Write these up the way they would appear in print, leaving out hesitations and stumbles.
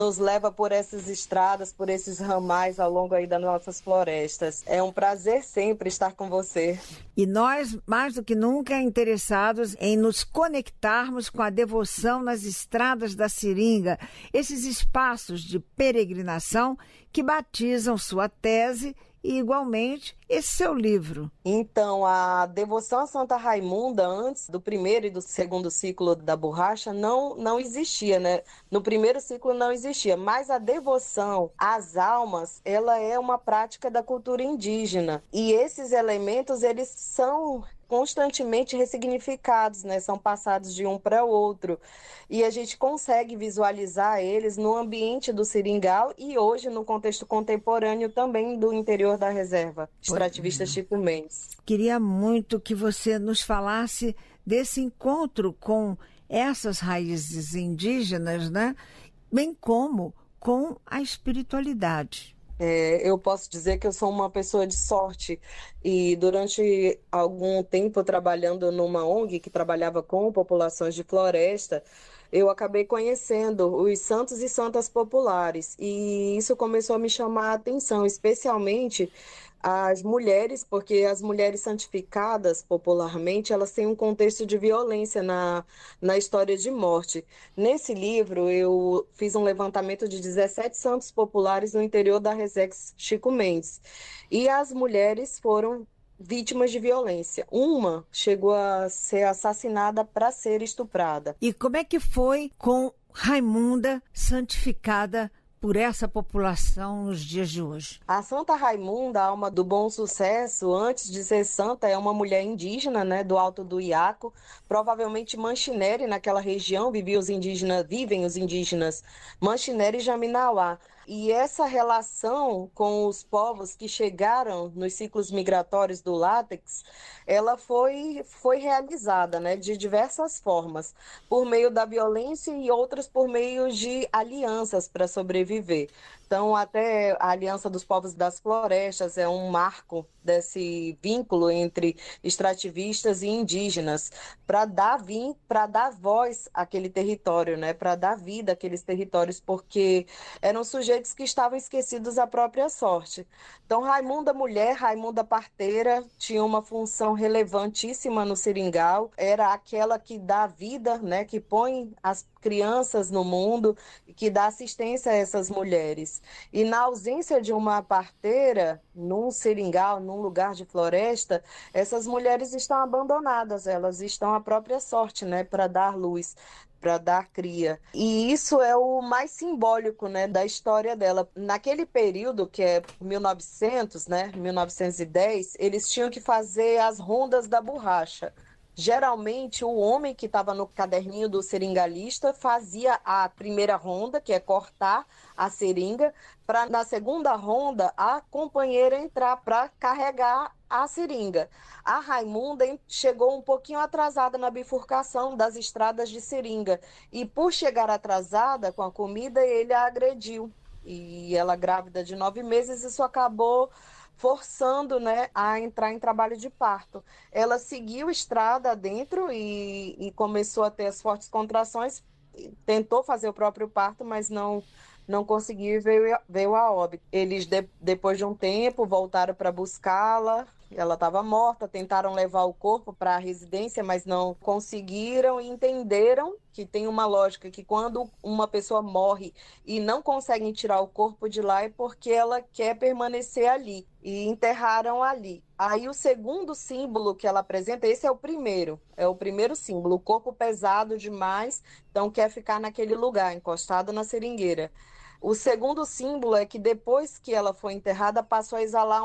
nos leva por essas estradas, por esses ramais ao longo aí das nossas florestas. É um prazer sempre estar com você. E nós, mais do que nunca, interessados em nos conectarmos com a devoção nas estradas da Seringa, esses espaços de peregrinação que batizam sua tese e, igualmente, esse seu livro. Então, a devoção a Santa Raimunda, antes do primeiro e do segundo ciclo da borracha, não existia, né? No primeiro ciclo não existia, mas a devoção às almas, ela é uma prática da cultura indígena. E esses elementos, eles são constantemente ressignificados, né? São passados de um para o outro. E a gente consegue visualizar eles no ambiente do Seringal e hoje no contexto contemporâneo também do interior da reserva extrativista Chico Mendes. Queria muito que você nos falasse desse encontro com essas raízes indígenas, né? Bem como com a espiritualidade. Eu posso dizer que eu sou uma pessoa de sorte e durante algum tempo trabalhando numa ONG que trabalhava com populações de floresta, eu acabei conhecendo os santos e santas populares e isso começou a me chamar a atenção, especialmente as mulheres, porque as mulheres santificadas popularmente, elas têm um contexto de violência na história de morte. Nesse livro, eu fiz um levantamento de 17 santos populares no interior da Resex Chico Mendes. E as mulheres foram vítimas de violência. Uma chegou a ser assassinada para ser estuprada. E como é que foi com Raimunda santificada por essa população nos dias de hoje? A Santa Raimunda, a alma do bom sucesso, antes de ser santa, é uma mulher indígena, né, do Alto do Iaco, provavelmente Manchinere, naquela região vivem os indígenas Manchinere e Jaminauá. E essa relação com os povos que chegaram nos ciclos migratórios do látex, ela foi realizada, né, de diversas formas, por meio da violência e outras por meio de alianças para sobreviver. Então, até a Aliança dos Povos das Florestas é um marco desse vínculo entre extrativistas e indígenas, para dar voz àquele território, né? Para dar vida àqueles territórios, porque eram sujeitos que estavam esquecidos à própria sorte. Então, Raimunda mulher, Raimunda parteira, tinha uma função relevantíssima no Seringal, era aquela que dá vida, né? Que põe as crianças no mundo e que dá assistência a essas mulheres. E na ausência de uma parteira, num seringal, num lugar de floresta, essas mulheres estão abandonadas, elas estão à própria sorte, né, para dar luz, para dar cria. E isso é o mais simbólico, né, da história dela. Naquele período, que é 1900, né, 1910, eles tinham que fazer as rondas da borracha. Geralmente, o homem que estava no caderninho do seringalista fazia a primeira ronda, que é cortar a seringa, para na segunda ronda a companheira entrar para carregar a seringa. A Raimunda chegou um pouquinho atrasada na bifurcação das estradas de seringa e, por chegar atrasada com a comida, ele a agrediu. E ela, grávida de 9 meses, isso acabou forçando, né, a entrar em trabalho de parto. Ela seguiu estrada dentro e começou a ter as fortes contrações, tentou fazer o próprio parto, mas não conseguiu e veio a óbito. Eles, depois de um tempo, voltaram para buscá-la. Ela estava morta, tentaram levar o corpo para a residência, mas não conseguiram e entenderam que tem uma lógica que quando uma pessoa morre e não conseguem tirar o corpo de lá é porque ela quer permanecer ali e enterraram ali. Aí o segundo símbolo que ela apresenta, esse é o primeiro símbolo, o corpo pesado demais, então quer ficar naquele lugar, encostado na seringueira. O segundo símbolo é que depois que ela foi enterrada, passou a exalar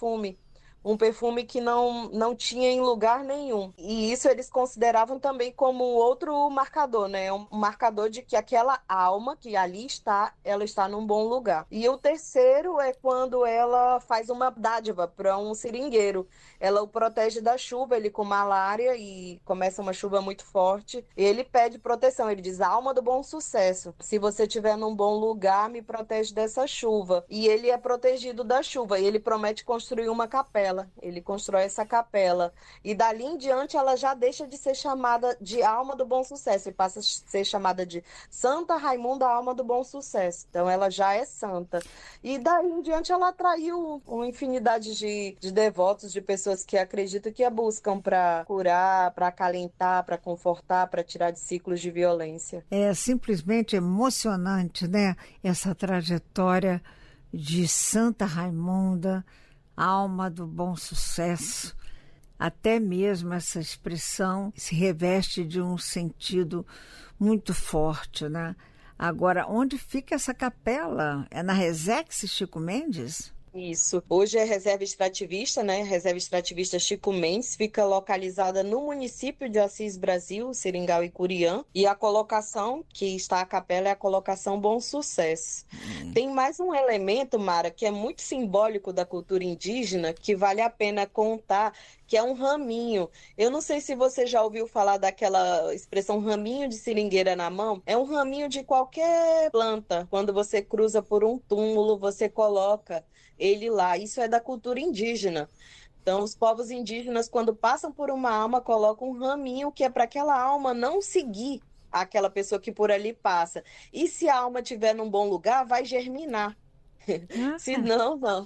um perfume que não tinha em lugar nenhum. E isso eles consideravam também como outro marcador, né? Um marcador de que aquela alma que ali está, ela está num bom lugar. E o terceiro é quando ela faz uma dádiva para um seringueiro. Ela o protege da chuva, ele com malária e começa uma chuva muito forte. Ele pede proteção, ele diz, alma do bom sucesso. Se você estiver num bom lugar, me protege dessa chuva. E ele é protegido da chuva e ele promete construir uma capela. capela. Ele constrói essa capela. E dali em diante ela já deixa de ser chamada de Alma do Bom Sucesso e passa a ser chamada de Santa Raimunda Alma do Bom Sucesso. Então ela já é santa. E daí em diante ela atraiu uma infinidade de devotos, de pessoas que acreditam, que a buscam para curar, para acalentar, para confortar, para tirar de ciclos de violência. É simplesmente emocionante, né? Essa trajetória de Santa Raimunda, alma do bom sucesso. Até mesmo essa expressão se reveste de um sentido muito forte, né? Agora, onde fica essa capela? É na Resex Chico Mendes? Isso. Hoje é reserva extrativista, né? Reserva extrativista Chico Mendes, fica localizada no município de Assis Brasil, Seringal e Curiã. E a colocação que está a capela é a colocação Bom Sucesso. Tem mais um elemento, Mara, que é muito simbólico da cultura indígena, que vale a pena contar, que é um raminho. Eu não sei se você já ouviu falar daquela expressão raminho de seringueira na mão. É um raminho de qualquer planta. Quando você cruza por um túmulo, você coloca ele lá. Isso é da cultura indígena. Então, os povos indígenas, quando passam por uma alma, colocam um raminho que é para aquela alma não seguir aquela pessoa que por ali passa. E se a alma estiver num bom lugar, vai germinar. Se não, não.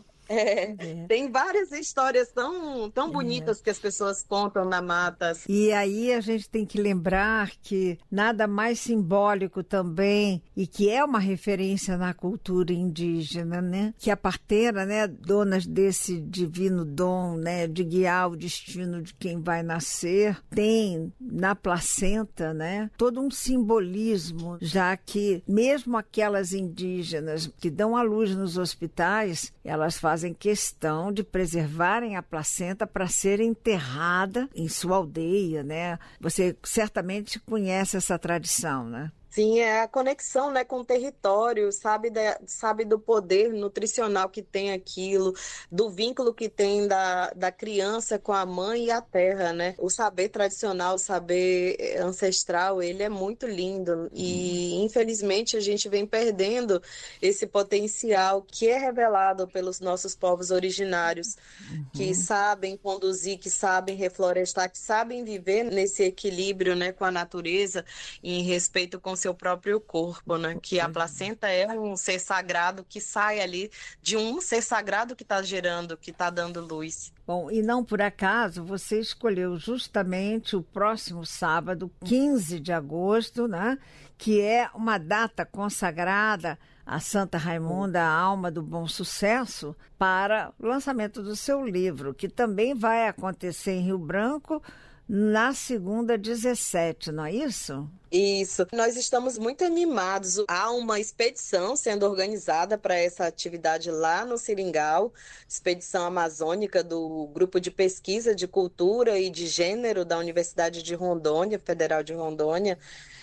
Tem várias histórias tão bonitas que as pessoas contam na mata. E aí a gente tem que lembrar que nada mais simbólico também, e que é uma referência na cultura indígena, né? Que a parteira, né, donas desse divino dom, né, de guiar o destino de quem vai nascer, tem na placenta, né, todo um simbolismo, já que mesmo aquelas indígenas que dão à luz nos hospitais, elas fazem questão de preservarem a placenta para ser enterrada em sua aldeia, né? Você certamente conhece essa tradição, né? Sim, é a conexão, né, com o território, sabe do poder nutricional que tem aquilo, do vínculo que tem da criança com a mãe e a terra, né? O saber tradicional, o saber ancestral, ele é muito lindo e, infelizmente, a gente vem perdendo esse potencial que é revelado pelos nossos povos originários, que sabem conduzir, que sabem reflorestar, que sabem viver nesse equilíbrio, né, com a natureza e em respeito com seu próprio corpo, né? Que a placenta é um ser sagrado que sai ali de um ser sagrado que está gerando, que está dando luz. Bom, e não por acaso você escolheu justamente o próximo sábado, 15 de agosto, né? Que é uma data consagrada a Santa Raimunda, a alma do bom sucesso, para o lançamento do seu livro, que também vai acontecer em Rio Branco, na segunda 17, não é isso? Isso. Nós estamos muito animados. Há uma expedição sendo organizada para essa atividade lá no Seringal, expedição amazônica do Grupo de Pesquisa de Cultura e de Gênero da Universidade de Rondônia, Federal de Rondônia.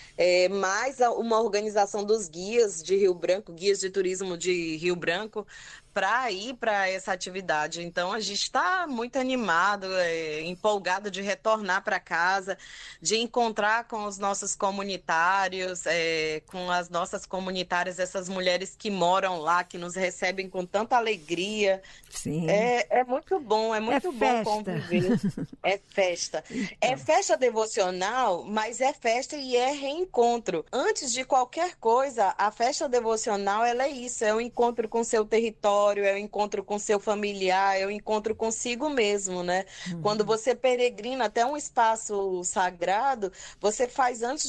Mais uma organização dos guias de Rio Branco, guias de turismo de Rio Branco, para ir para essa atividade. Então, a gente está muito animado, empolgado de retornar para casa, de encontrar com os nossos comunitários, com as nossas comunitárias, essas mulheres que moram lá, que nos recebem com tanta alegria. Sim. É muito bom, é muito bom conviver. É festa. Então. É festa devocional, mas é festa e é reencontro. Antes de qualquer coisa, a festa devocional, ela é isso, é o encontro com seu território, é o encontro com seu familiar, é o encontro consigo mesmo, né? Quando você peregrina até um espaço sagrado, você faz antes